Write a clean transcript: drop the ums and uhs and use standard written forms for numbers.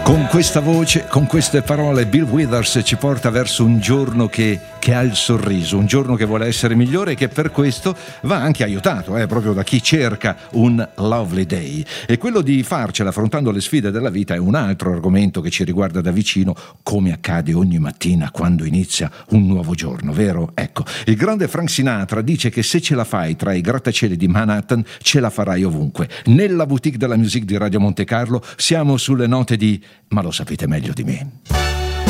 Con questa voce, con queste parole, Bill Withers ci porta verso un giorno che ha il sorriso, un giorno che vuole essere migliore e che per questo va anche aiutato, proprio da chi cerca un lovely day. E quello di farcela affrontando le sfide della vita è un altro argomento che ci riguarda da vicino, come accade ogni mattina quando inizia un nuovo giorno, vero? Ecco, il grande Frank Sinatra dice che se ce la fai tra i grattacieli di Manhattan, ce la farai ovunque. Nella boutique della musique di Radio Monte Carlo siamo sulle note di "Ma lo sapete meglio di me".